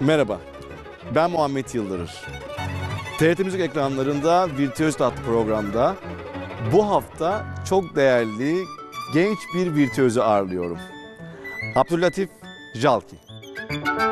Merhaba, ben Muhammed Yıldırır. TRT Müzik ekranlarında Virtüöz adlı programda bu hafta çok değerli genç bir virtüözü ağırlıyorum. Abdüllatif Jalki.